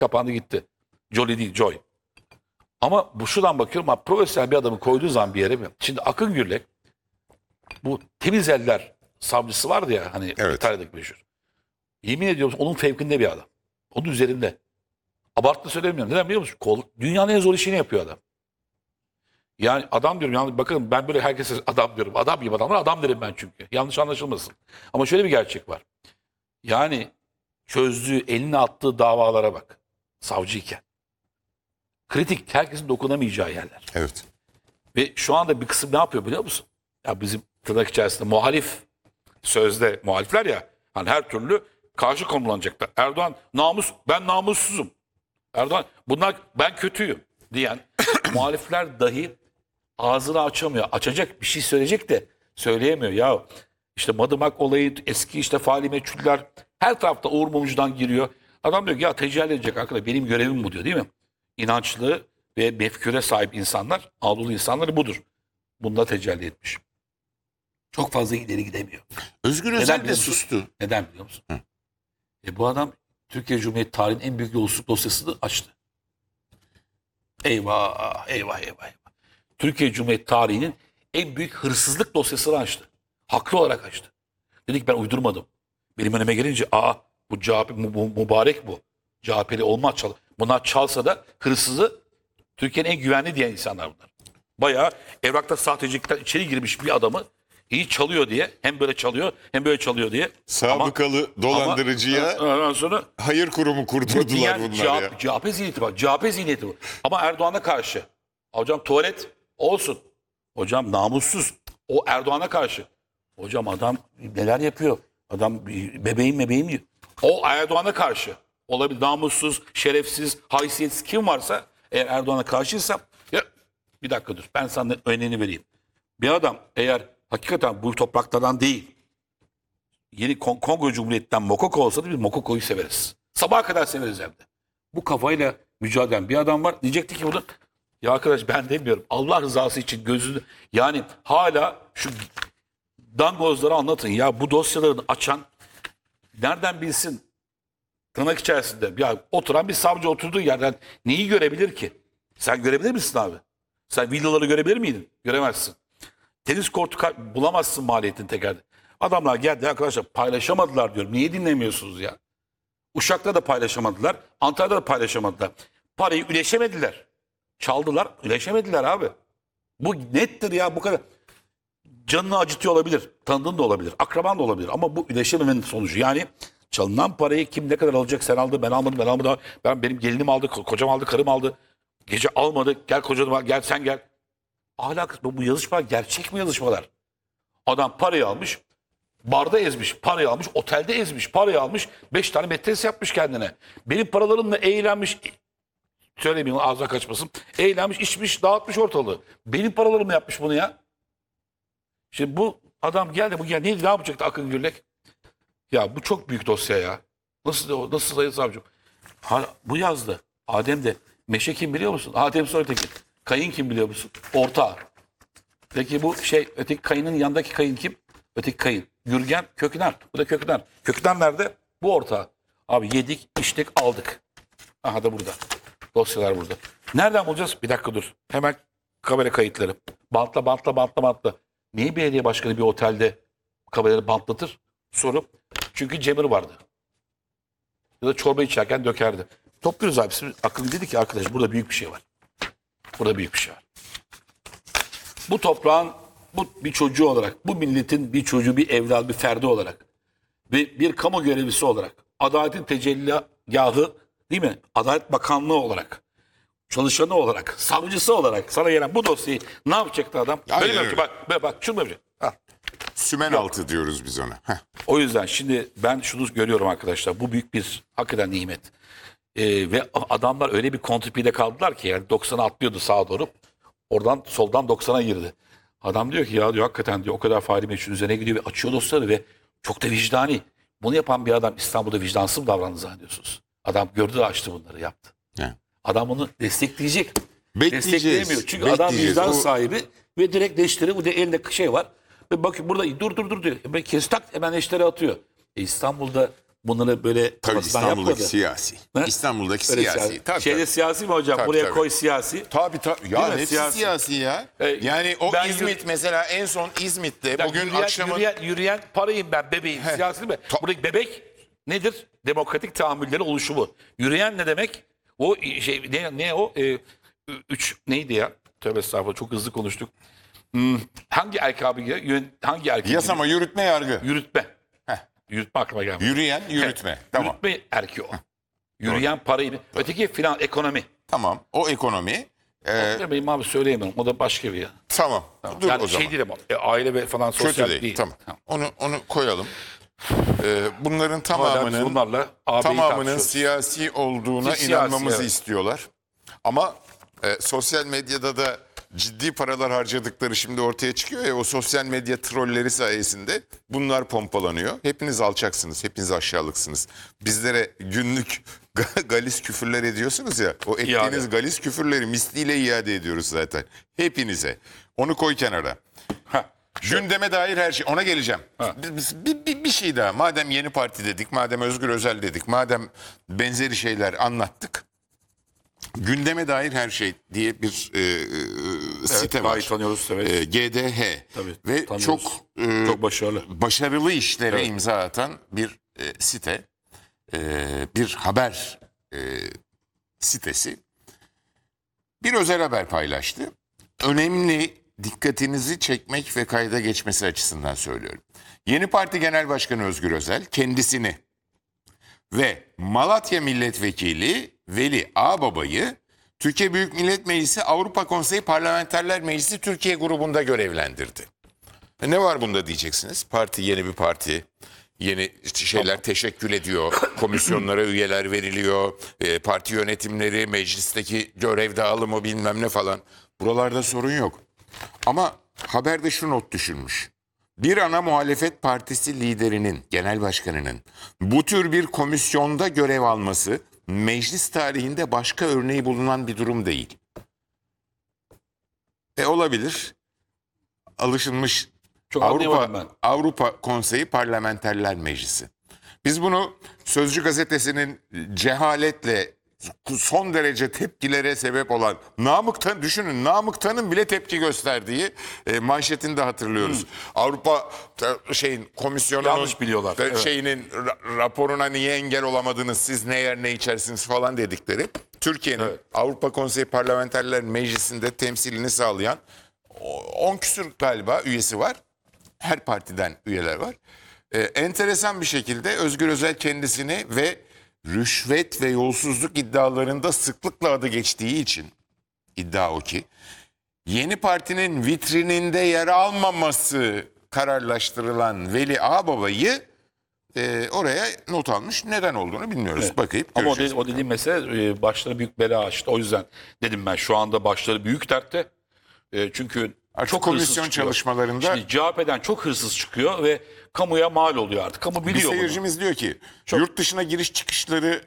Kapandı gitti. Jolly değil, Joy. Ama bu şuradan bakıyorum. Ha, profesyonel bir adamı koyduğu zaman bir yere mi? Şimdi Akın Gürlek, bu temiz eller savcısı vardı ya hani Evet. İtalya'daki meşhur. Yemin ediyorum onun fevkinde bir adam. Onun üzerinde. Abartı söylemiyorum. Neden biliyor musun? Dünyanın en zor işini yapıyor adam. Yani adam diyorum, yani bakın ben böyle herkese adam diyorum. Adam gibi adamlar, adam derim ben çünkü. Yanlış anlaşılmasın. Ama şöyle bir gerçek var. Yani çözdüğü, eline attığı davalara bak. Savcıyken. Kritik, herkesin dokunamayacağı yerler. Evet. Ve şu anda bir kısım ne yapıyor biliyor musun? Ya bizim tırnak içerisinde muhalif, sözde muhalifler ya, hani her türlü karşı konulanacaklar. Erdoğan namus, ben namussuzum. Erdoğan bunlar, ben kötüyüm diyen muhalifler dahi ağzını açamıyor. Açacak bir şey söyleyecek de söyleyemiyor. Ya işte Madımak olayı, eski işte faali meçhuller, her tarafta Uğur Mumcu'dan giriyor. Adam diyor ki ya tecelli edecek arkadaş, benim görevim bu diyor, değil mi? İnançlı ve mefküre sahip insanlar, Anadolu insanları budur. Bunda tecelli etmiş. Çok fazla ileri gidemiyor. Özgür Neden Özel de biliyor musun? sustu. Neden biliyor musun? Bu adam Türkiye Cumhuriyeti tarihinin en büyük yolsuzluk dosyasını açtı. Eyvah, eyvah, eyvah, eyvah. Türkiye Cumhuriyeti tarihinin en büyük hırsızlık dosyasını açtı. Haklı olarak açtı. Dedik ben uydurmadım. Benim önüme gelince bu CHP mübarek bu. CHP'li olmaz çal. Bunlar çalsa da hırsızı Türkiye'nin en güvenli diyen insanlar bunlar. Bayağı evrakta sahtecilikten içeri girmiş bir adamı iyi çalıyor diye, hem böyle çalıyor hem böyle çalıyor diye. Sabıkalı dolandırıcıya Ondan sonra hayır kurumu kurdurdular diyen bunlar ya. CHP zihniyeti var. CHP zihniyeti bu. Ama Erdoğan'a karşı. Hocam tuvalet olsun. Hocam namussuz. O Erdoğan'a karşı. Hocam adam neler yapıyor? Adam bebeğim diyor. O Erdoğan'a karşı. Olabilir, namussuz, şerefsiz, haysiyetsiz kim varsa, eğer Erdoğan'a karşıysa, ya bir dakika dur, ben sana örneğini vereyim. Bir adam eğer hakikaten bu topraklardan değil, yeni Kongo Cumhuriyeti'nden Mokoko olsa da biz Mokoko'yu severiz. Sabaha kadar severiz hem de. Bu kafayla mücadele eden bir adam var. Diyecekti ki bunu, ya arkadaş ben demiyorum. Allah rızası için gözünü, yani hala şu dangozları anlatın. Ya bu dosyaları açan nereden bilsin, tırnak içerisinde ya oturan bir savcı oturduğu yerden neyi görebilir ki? Sen görebilir misin abi? Sen villaları görebilir miydin? Göremezsin. Tenis kortu bulamazsın maliyetini tekrar. Adamlar geldi arkadaşlar, paylaşamadılar diyorum. Niye dinlemiyorsunuz ya? Uşak'ta da paylaşamadılar. Antalya'da da paylaşamadılar. Parayı üleşemediler. Çaldılar, üleşemediler abi. Bu nettir ya, bu kadar. Canını acıtıyor olabilir. Tanıdığın da olabilir. Akraban da olabilir. Ama bu üleşememenin sonucu. Yani çalınan parayı kim ne kadar alacak? Sen aldın, ben almadım, ben almadım. Benim gelinim aldı, kocam aldı, karım aldı. Gece almadı. Gel kocanım, gel sen gel. Ahlak, bu yazışmalar gerçek mi yazışmalar? Adam parayı almış, barda ezmiş, parayı almış, otelde ezmiş, parayı almış, 5 tane metres yapmış kendine. Benim paralarımla eğlenmiş, söylemeyeyim ağzına kaçmasın, eğlenmiş, içmiş, dağıtmış ortalığı. Benim paralarımla yapmış bunu ya. Şimdi bu adam geldi, ne yapacaktı Akın Gürlek? Ya bu çok büyük dosya ya. Nasıl Sayın Savcım? Bu yazdı. Adem de. Meşe kim biliyor musun? Adem Soytekin. Kayın kim biliyor musun? Ortağı. Peki bu öteki kayının yanındaki kayın kim? Öteki kayın. Gürgen Kökner. Bu da Kökner. Kökner nerede? Bu ortağı. Abi yedik, içtik, aldık. Aha da burada. Dosyalar burada. Nereden bulacağız? Bir dakika dur. Hemen kamera kayıtları. Bantla. Niye belediye başkanı bir otelde kameraları bantlatır? Soru. Çünkü Cemil vardı. Ya da çorba içerken dökerdi. Topluyoruz abi. Akın dedi ki arkadaş burada büyük bir şey var. Burada büyük bir şey var. Bu toprağın bir çocuğu olarak, bu milletin bir çocuğu, bir evladı, bir ferdi olarak ve bir kamu görevlisi olarak, adaletin tecelligahı değil mi? Adalet Bakanlığı olarak, çalışanı olarak, savcısı olarak sana gelen bu dosyayı ne yapacaktı adam? Aynen Böyle bak şunu yapacak. Al. Sümen altı diyoruz biz ona. Heh. O yüzden şimdi ben şunu görüyorum arkadaşlar. Bu büyük bir hakikaten nimet. Ve adamlar öyle bir kontrpide kaldılar ki, yani 90'a atlıyordu sağa doğru. Oradan soldan 90'a girdi. Adam diyor ki ya diyor, hakikaten diyor o kadar faili meçhul üzerine gidiyor ve açıyor dosyaları ve çok da vicdani. Bunu yapan bir adam İstanbul'da vicdansız mı davrandı zannediyorsunuz? Adam gördü de açtı bunları, yaptı. Yani. Adam bunu destekleyecek. Bekleyeceğiz. Destekleyemiyor. Çünkü adam Bekleyeceğiz. vicdan sahibi ve direkt leşleri, bu da elinde şey var. Ve bakın burada dur diyor. Kestak hemen leşleri atıyor. İstanbul'da bunları böyle Tabii kafasından İstanbul'daki yapmadı. siyasi. Ha? İstanbul'daki Öyle siyasi. Tabii, Şeyde tabii. siyasi mi hocam? Tabii, Buraya tabii. koy siyasi. Tabii. Değil Ya mi? hepsi Siyasi. siyasi ya. Yani o ben İzmit mesela en son İzmit'te Yani bugün yürüyen, akşamın... yürüyen parayım ben bebeğim. Siyasi mi? Buradaki bebek nedir? Demokratik tahammülleri oluşumu. Yürüyen ne demek? O şey ne o? Üç neydi ya? Tövbe estağfurullah çok hızlı konuştuk. Hangi erk abi ya? Hangi erk? Yasama, yürütme, yargı. Yürütme. Heh. Yürütme aklıma gelmedi. Yürüyen, yürütme. Tamam. Yürütme erki o. Yürüyen parayı. Öteki filan ekonomi. Tamam. O ekonomi. Benim abi söyleyemem. O da başka bir ya. Tamam. Dur Yani o zaman. şey değil ama aile ve falan sosyal Kötü değil. değil. Tamam. Onu koyalım. Bunların Hala biz bunlarla ağabeyi tamamının tartışıyoruz. siyasi olduğuna Siyasi, inanmamızı evet. istiyorlar. Ama sosyal medyada da ciddi paralar harcadıkları şimdi ortaya çıkıyor ya, o sosyal medya trolleri sayesinde bunlar pompalanıyor. Hepiniz alçaksınız, hepiniz aşağılıksınız. Bizlere günlük galis küfürler ediyorsunuz ya, o ettiğiniz İade. galis küfürleri misliyle iade ediyoruz zaten. Hepinize. Onu koy kenara. Ha. Gündeme dair her şey. Ona geleceğim. Ha. Bir şey daha. Madem Yeni Parti dedik, madem Özgür Özel dedik, madem benzeri şeyler anlattık. Gündeme dair her şey diye bir site var. gayet tanıyoruz, severiz. GDH. Tabii, Ve tanıyoruz. çok başarılı. başarılı işlere Evet. imza atan bir site. Bir haber sitesi. Bir özel haber paylaştı. Önemli, dikkatinizi çekmek ve kayda geçmesi açısından söylüyorum. Yeni Parti Genel Başkanı Özgür Özel kendisini ve Malatya Milletvekili Veli Ağbaba'yı Türkiye Büyük Millet Meclisi Avrupa Konseyi Parlamenterler Meclisi Türkiye grubunda görevlendirdi. Ne var bunda diyeceksiniz? Parti yeni bir parti. Yeni şeyler teşekkül ediyor. Komisyonlara üyeler veriliyor. Parti yönetimleri, meclisteki görev dağılımı bilmem ne falan. Buralarda sorun yok. Ama haberde şu not düşülmüş. Bir ana muhalefet partisi liderinin, genel başkanının bu tür bir komisyonda görev alması meclis tarihinde başka örneği bulunan bir durum değil. Olabilir. Alışılmış Çok anlayamadım ben. Avrupa Konseyi Parlamenterler Meclisi. Biz bunu Sözcü gazetesinin cehaletle son derece tepkilere sebep olan düşünün Namık Tan'ın bile tepki gösterdiği manşetini de hatırlıyoruz. Avrupa komisyonunun Yanlış biliyorlar, evet. Raporuna niye engel olamadınız, siz ne yer ne içersiniz falan dedikleri. Türkiye'nin Avrupa Konseyi Parlamenterler Meclisi'nde temsilini sağlayan 10 küsur galiba üyesi var. Her partiden üyeler var. Enteresan bir şekilde Özgür Özel kendisini ve rüşvet ve yolsuzluk iddialarında sıklıkla adı geçtiği için, iddia o ki, Yeni Parti'nin vitrininde yer almaması kararlaştırılan Veli Ağbaba'yı oraya not almış. Neden olduğunu bilmiyoruz. Evet. Bakayıp Ama göreceğiz. o dediğim mesele başları büyük bela açtı. O yüzden dedim ben şu anda başları büyük dertte. Çünkü Artık çok komisyon hırsız çıkıyor. çalışmalarında- Şimdi CHP'den çok hırsız çıkıyor ve kamuya mal oluyor artık. Kamu Bir biliyor bunu. seyircimiz diyor ki yurt dışına giriş çıkışları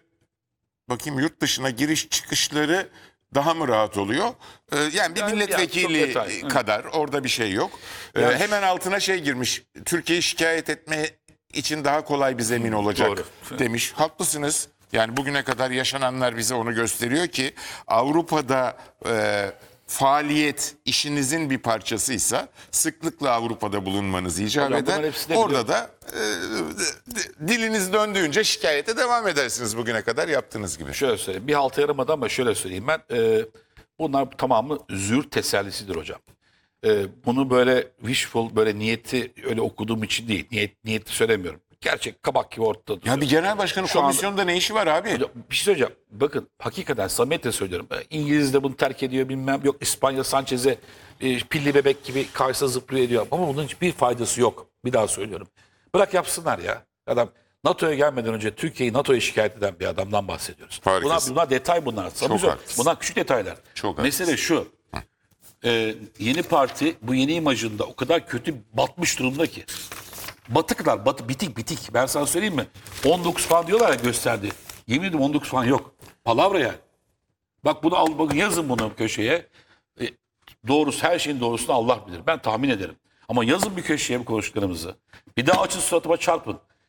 daha mı rahat oluyor? Yani bir Yani milletvekili çok detay. kadar orada bir şey yok. Yani- Hemen altına girmiş. Türkiye'yi şikayet etme için daha kolay bir zemin olacak Doğru. demiş. Haklısınız. Yani bugüne kadar yaşananlar bize onu gösteriyor ki Avrupa'da faaliyet işinizin bir parçasıysa sıklıkla Avrupa'da bulunmanız icap Hocam eder. bunların hepsini Orada da diliniz döndüğünce şikayete devam edersiniz bugüne kadar yaptığınız gibi. Şöyle söyleyeyim. Bir halta yaramadı ama şöyle söyleyeyim ben. Bunlar tamamı züğürt tesellisidir hocam. Bunu böyle wishful, böyle niyeti öyle okuduğum için değil. Niyeti söylemiyorum. Gerçek kabak gibi ortada duruyor. Ya bir genel başkanın Şu anda- komisyonda ne işi var abi? Hocam, bir şey söyleyeceğim. Bakın hakikaten samimiyetle söylüyorum. İngiliz de bunu terk ediyor bilmem. Yok İspanya Sanchez'e pilli bebek gibi karşısına zıplıyor ediyor. Ama bunun hiçbir faydası yok. Bir daha söylüyorum. Bırak yapsınlar ya. Adam NATO'ya gelmeden önce Türkiye'yi NATO'ya şikayet eden bir adamdan bahsediyoruz. Harikasın. Bunlar detay bunlar. haklısın. Bunlar küçük detaylar. Çok Mesele şu. Yeni parti bu yeni imajında o kadar kötü batmış durumda ki. Batıklar, bitik. Ben sana söyleyeyim mi? 19 falan diyorlar ya gösterdi. Yemin ediyorum 19 falan yok. Palavra yani. Bak bunu al, bakın yazın bunu köşeye. Doğrusu, her şeyin doğrusunu Allah bilir. Ben tahmin ederim. Ama yazın bir köşeye bu konuştuklarımızı. Bir daha açın suratıma çarpın.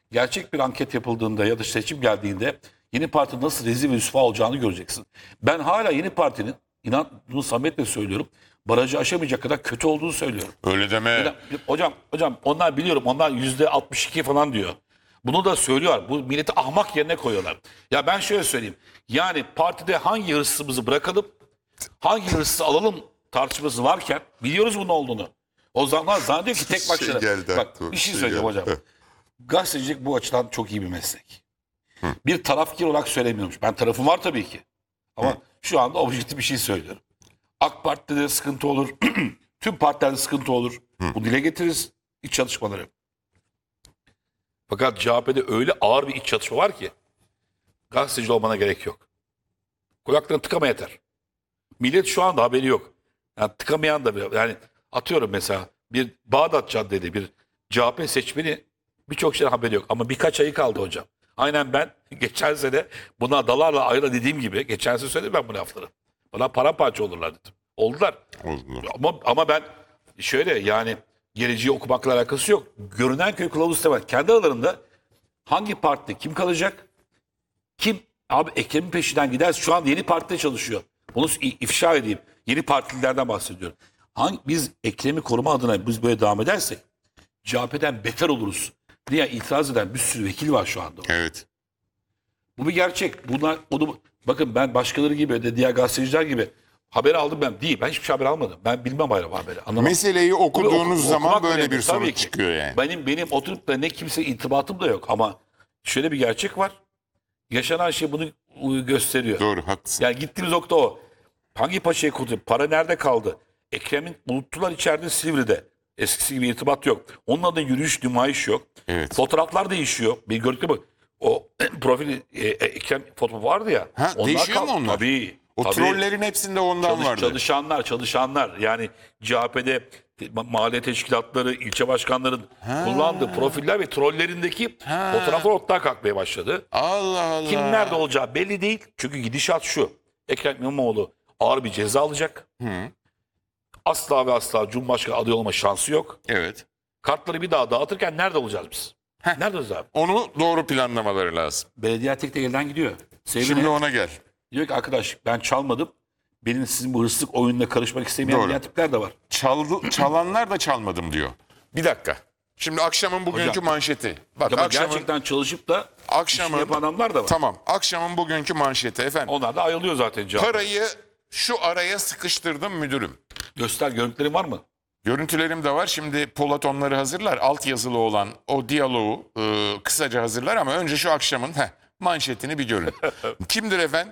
Gerçek bir anket yapıldığında ya da seçim geldiğinde Yeni Parti nasıl rezil ve rüsva olacağını göreceksin. Ben hala Yeni Parti'nin, inan bunu samimiyetle söylüyorum, barajı aşamayacak kadar kötü olduğunu söylüyorum. Öyle deme. Hocam onlar biliyorum, onlar %62 falan diyor. Bunu da söylüyorlar. Bu milleti ahmak yerine koyuyorlar. Ya ben şöyle söyleyeyim. Yani partide hangi hırsımızı bırakalım, hangi hırsı alalım tartışması varken biliyoruz bunun olduğunu. O zaman zannediyor ki tek başına. geldi Bak aklıma, bir şey şey söyleyeceğim geldi. hocam. Gazetecilik bu açıdan çok iyi bir meslek. Bir tarafkir olarak söylemiyormuş. Ben tarafım var tabii ki. Ama şu anda objektif bir şey söylüyorum. AK Parti'de de sıkıntı olur. Tüm partilerde sıkıntı olur. Bu dile getiririz iç çatışmaları. Fakat CHP'de öyle ağır bir iç çatışma var ki gazeteci olmana gerek yok. Kulaklarını tıkama yeter. Millet şu anda haberi yok. Yani tıkamayan da yani atıyorum mesela bir Bağdat Caddeli bir CHP seçmeni birçok şeyden haberi yok. Ama birkaç ayı kaldı hocam. Aynen ben geçen sene buna dalarla ayrı dediğim gibi geçen sene söyledim ben bu lafları. Bana paramparça olurlar dedim. Oldular. Ama ben şöyle yani geleceği okumakla alakası yok. Görünen köy kılavuz istemez. Kendi aralarında hangi partide kim kalacak? Kim? Abi Ekrem'in peşinden gider. Şu an Yeni Parti'de çalışıyor. Bunu ifşa edeyim. Yeni partililerden bahsediyorum. Biz Ekrem'i koruma adına biz böyle devam edersek CHP'den beter oluruz diye itiraz eden bir sürü vekil var şu anda. Evet. Bu bir gerçek. Bakın ben başkaları gibi de diğer gazeteciler gibi haber aldım ben. Değil. Ben hiçbir şey haber almadım. Ben bilmem haberi. Anlamam. Meseleyi okuduğunuz zaman okumak böyle önemli. bir Tabii sonuç ki. çıkıyor yani. Benim oturup da ne kimse irtibatım da yok ama şöyle bir gerçek var. Yaşanan şey bunu gösteriyor. Doğru, haklısın. Yani gittiğimiz nokta o. Hangi paçayı kurtardı? Para nerede kaldı? Ekrem'in unuttular içeride Silivri'de. Eskisi gibi irtibat yok. Onunla da yürüyüş, nümayiş yok. Evet. Fotoğraflar değişiyor. Bir gördük mü? O profil Ekrem fotoğrafı vardı ya. Ha, değişiyor mu onlar? Tabii. O tabii. trollerin hepsinde ondan vardı. Çalışanlar yani CHP'de mahalle teşkilatları, ilçe başkanların kullandığı profiller ve trollerindeki fotoğraflar ortadan kalkmaya başladı. Allah Allah. Kim nerede olacağı belli değil. Çünkü gidişat şu. Ekrem İmamoğlu ağır bir ceza alacak. Asla ve asla Cumhurbaşkanı adayı olma şansı yok. Evet. Kartları bir daha dağıtırken nerede olacağız biz? Nerede olacağız abi? Onu doğru planlamaları lazım. Belediye tek tek elden gidiyor. Sebebi Şimdi ne? ona gel. Diyor ki arkadaş ben çalmadım. Benim sizin bu hırsızlık oyununa karışmak istemeyen Doğru. diğer tipler de var. Çalanlar da çalmadım diyor. Bir dakika. Şimdi akşamın bugünkü Hocam. manşeti. Bak Ama akşamın, gerçekten çalışıp da akşamın işini yapan adamlar da var. Tamam. Akşamın bugünkü manşeti efendim. Onlar da ayrılıyor zaten cevap. Parayı şu araya sıkıştırdım müdürüm. Göster, görüntülerin var mı? Görüntülerim de var. Şimdi Polat onları hazırlar. Alt yazılı olan o diyaloğu kısaca hazırlar ama önce şu akşamın manşetini bir görün. Kimdir efendim?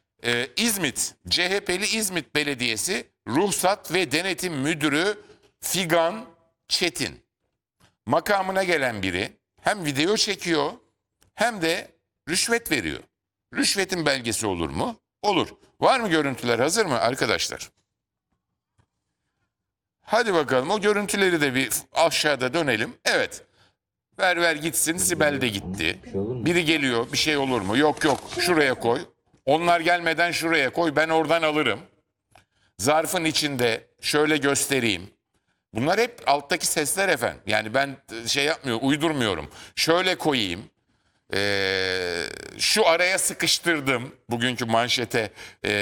İzmit, CHP'li İzmit Belediyesi Ruhsat ve Denetim Müdürü Figan Çetin. Makamına gelen biri hem video çekiyor hem de rüşvet veriyor. Rüşvetin belgesi olur mu? Olur. Var mı görüntüler, hazır mı arkadaşlar? Hadi bakalım o görüntüleri de bir aşağıda dönelim. Evet. Ver gitsin. Sibel de gitti. Biri geliyor. Bir şey olur mu? Yok. Şuraya koy. Onlar gelmeden şuraya koy. Ben oradan alırım. Zarfın içinde şöyle göstereyim. Bunlar hep alttaki sesler efendim. Yani ben şey yapmıyorum, uydurmuyorum. Şöyle koyayım. Şu araya sıkıştırdım bugünkü manşete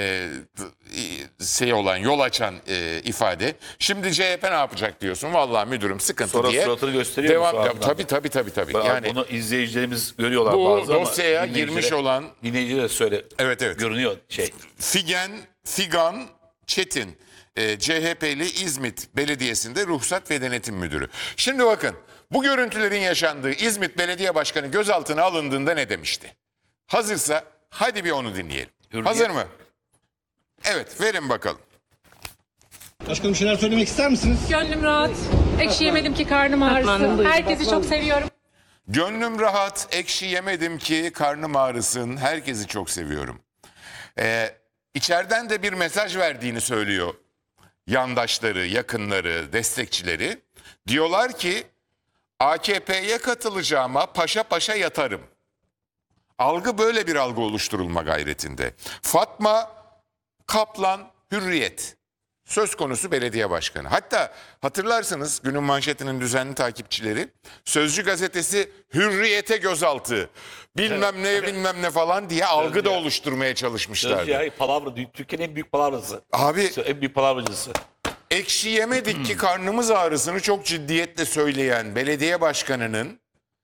yol açan ifade. Şimdi CHP ne yapacak diyorsun? Vallahi müdürüm sıkıntı Sonra diye. suratını gösteriyor mu Devam. Tabii. Yani bunu izleyicilerimiz görüyorlar bu bazı ama dosyaya girmiş olan dinleyicilere söyle. Evet. Görünüyor şey. Figan Çetin, CHP'li İzmit Belediyesi'nde Ruhsat ve Denetim Müdürü. Şimdi bakın, bu görüntülerin yaşandığı İzmit Belediye Başkanı gözaltına alındığında ne demişti? Hazırsa hadi bir onu dinleyelim. Hürriyet. Hazır mı? Evet, verin bakalım. Başkanım bir şeyler söylemek ister misiniz? Gönlüm rahat. Ekşi yemedim ki karnım ağrısın. Herkesi çok seviyorum. Gönlüm rahat, ekşi yemedim ki karnım ağrısın. Herkesi çok seviyorum. İçeriden de bir mesaj verdiğini söylüyor yandaşları, yakınları, destekçileri. Diyorlar ki AKP'ye katılacağıma paşa paşa yatarım. Algı böyle bir algı oluşturulma gayretinde. Fatma Kaplan Hürriyet. söz konusu belediye başkanı. Hatta hatırlarsınız günün manşetinin düzenli takipçileri Sözcü gazetesi hürriyete gözaltı bilmem ne bilmem ne falan diye algı da oluşturmaya çalışmışlardı. Sözcü palavra, Türkiye'nin en büyük palavrası. Abi En büyük palavracısı. ekşi yemedik ki karnımız ağrısını çok ciddiyetle söyleyen belediye başkanının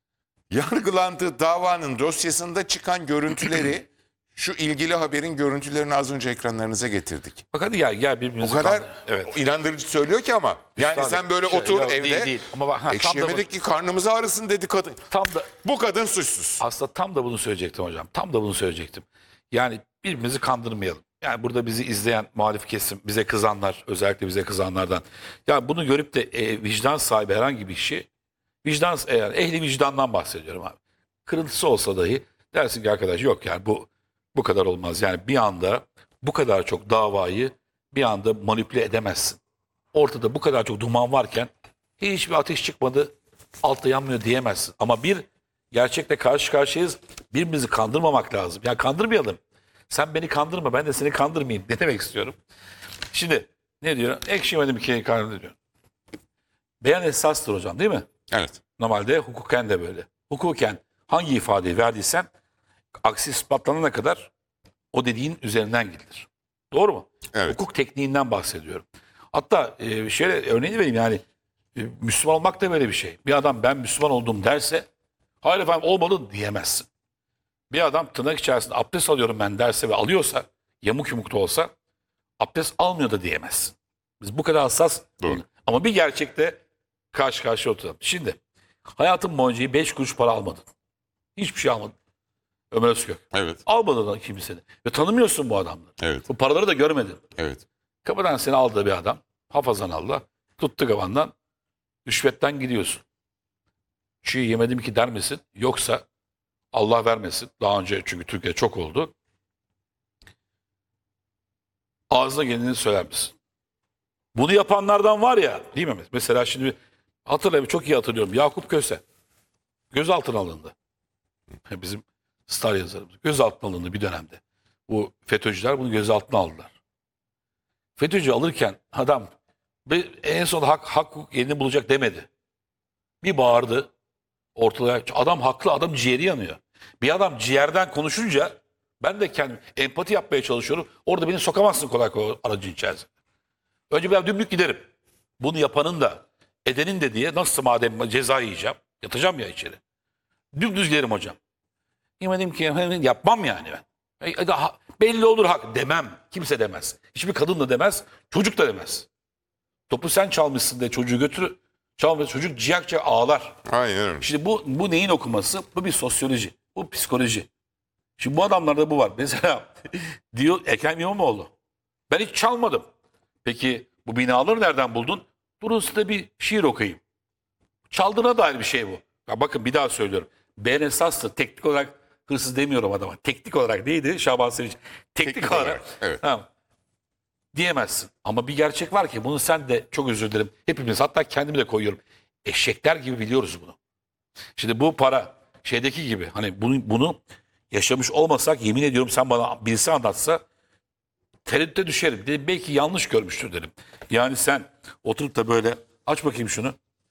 yargılandığı davanın dosyasında çıkan görüntüleri şu ilgili haberin görüntülerini az önce ekranlarınıza getirdik. Bak hadi gel O birbirimizi kadar Evet. inandırıcı söylüyor ki ama. Yani Üstadım, sen böyle şey, otur yok, evde değil. Ama bak, tam ekşi da yemedik ki karnımız ağrısın dedi kadın. Tam da Bu kadın suçsuz. aslında tam da bunu söyleyecektim hocam. Tam da bunu söyleyecektim. Yani birbirimizi kandırmayalım. Yani burada bizi izleyen muhalif kesim, bize kızanlar, özellikle bize kızanlardan. Yani bunu görüp de vicdan sahibi herhangi bir kişi, vicdan, yani ehli vicdandan bahsediyorum abi. Kırıntısı olsa dahi dersin ki arkadaş yok yani bu kadar olmaz. Yani bir anda bu kadar çok davayı bir anda manipüle edemezsin. Ortada bu kadar çok duman varken hiçbir ateş çıkmadı, altta yanmıyor diyemezsin. Ama bir gerçekle karşı karşıyayız. Birbirimizi kandırmamak lazım. Yani kandırmayalım. Sen beni kandırma, ben de seni kandırmayayım. Ne demek istiyorum? Şimdi ne diyor? Ekşi yemedim ki karnım diyor. Beyan esastır hocam değil mi? Evet. Normalde hukuken de böyle. Hukuken hangi ifadeyi verdiysen aksi ispatlanana kadar o dediğin üzerinden gidilir. Doğru mu? Evet. Hukuk tekniğinden bahsediyorum. Hatta şöyle örneğini vereyim yani Müslüman olmak da böyle bir şey. Bir adam ben Müslüman oldum derse hayır efendim olmalı diyemezsin. Bir adam tırnak içerisinde abdest alıyorum ben derse ve alıyorsa yamuk yumuk da olsa abdest almıyor da diyemezsin. Biz bu kadar hassas. Doğru. Ama bir gerçekte karşı karşıya oturalım. Şimdi hayatım boyunca 5 kuruş para almadın. Hiçbir şey almadın. Ömer Özkök. Evet. Almadın da kimseni. Ve tanımıyorsun bu adamları. Evet. Bu paraları da görmedin. Evet. Kapıdan seni aldı bir adam. Hafazan Allah. Tuttu kafandan. Rüşvetten gidiyorsun. Çiğ yemedim ki der misin? Yoksa Allah vermesin. Daha önce çünkü Türkiye'de çok oldu. Ağzına geleni söyler misin? Bunu yapanlardan var ya değil mi? Mesela şimdi hatırlayayım çok iyi hatırlıyorum. Yakup Köse. Gözaltına alındı. Bizim star yazarımız. Gözaltına alındı bir dönemde. Bu FETÖ'cüler bunu gözaltına aldılar. FETÖ'cü alırken adam en son hak hukuk yerini bulacak demedi. Bir bağırdı ortalığa. Adam haklı, adam ciğeri yanıyor. Bir adam ciğerden konuşunca ben de kendim empati yapmaya çalışıyorum. Orada beni sokamazsın kolay kolay aracın içerisine. Önce ben dümdük giderim. Bunu yapanın da edenin de diye nasıl madem ceza yiyeceğim. Yatacağım ya içeri. Dümdüz giderim hocam. Dedim ki yapmam yani ben. Belli olur hak demem. Kimse demez. Hiçbir kadın da demez. Çocuk da demez. Topu sen çalmışsın de çocuğu götür. Çalmış çocuk ciyak ciyak ağlar. Aynen öyle. Şimdi bu neyin okuması? Bu bir sosyoloji. Bu psikoloji. Şimdi bu adamlarda bu var. Mesela diyor Ekrem İmamoğlu. Ben hiç çalmadım. Peki bu binaları nereden buldun? Durun size bir şiir okuyayım. Çaldığına dair bir şey bu. Ya bakın bir daha söylüyorum. Ben esaslı teknik olarak hırsız demiyorum adama. Teknik olarak neydi Şaban Sevinç? Teknik olarak. Evet. Tamam. Diyemezsin. Ama bir gerçek var ki bunu sen de çok özür dilerim. Hepimiz hatta kendimi de koyuyorum. Eşekler gibi biliyoruz bunu. Şimdi bu para şeydeki gibi hani bunu yaşamış olmasak yemin ediyorum sen bana birisi anlatsa tereddüte düşerim. Belki yanlış görmüştür derim. Yani sen oturup da böyle aç bakayım şunu.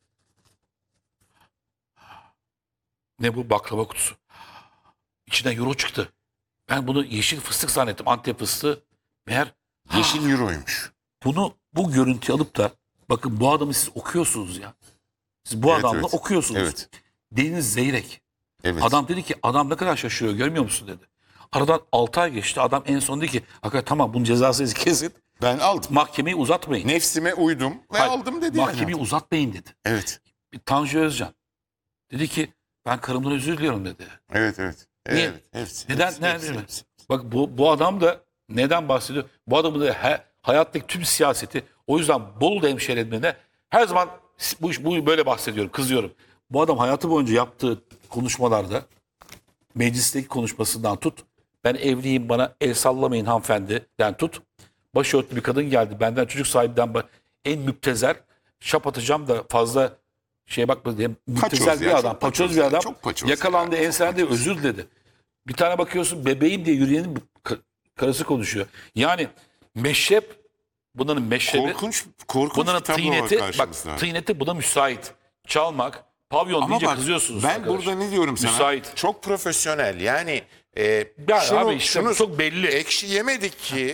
Ne bu baklava kutusu? İçinden euro çıktı. Ben bunu yeşil fıstık zannettim. Antep fıstığı. Meğer Yeşil euroymuş. bu görüntüyü alıp da bakın bu adamı siz okuyorsunuz ya. Siz bu Evet, adamla evet. okuyorsunuz. Evet. Deniz Zeyrek. Evet. Adam dedi ki adam ne kadar şaşırıyor görmüyor musun dedi. Aradan 6 ay geçti. Adam en son dedi ki hakikaten tamam bunun cezasını kesin. Ben aldım. Mahkemeyi uzatmayın. Nefsime uydum ve Hayır, aldım dedi mahkemeyi yani. uzatmayın dedi. Evet. Tanju Özcan dedi ki ben karımdan özür diliyorum dedi. Evet, evet. Niye? Evet, hepsi, Neden? hepsi, Neden? hepsi, hepsi. Bak bu adam da neden bahsediyor? Bu adamın da hayattaki tüm siyaseti o yüzden Bolu hemşehrilerine her zaman bu böyle bahsediyorum, kızıyorum. Bu adam hayatı boyunca yaptığı konuşmalarda meclisteki konuşmasından tut. Ben evliyim bana el sallamayın hanımefendi. Yani tut. Başörtülü bir kadın geldi. Benden çocuk sahibinden en müptezel. Şap atacağım da fazla şeye bakma diye. Müptezel Paçoz bir ya, adam. çok Paçoz paçoz bir ya, adam. çok paçoz Yakalandı ya, çok enselendi paçoz. özür diledi. Bir tane bakıyorsun bebeğim diye yürüyenin karısı konuşuyor. Yani meşrep bunların meşrebi, Korkunç bunların bir tablo var tıyneti, bak karşımızda. tıyneti buna müsait. Çalmak, pavyon Ama deyince bak, kızıyorsunuz. ben arkadaş. burada ne diyorum sana? Müsait. Çok profesyonel. Yani Ya abi işte çok belli. ekşi yemedik ki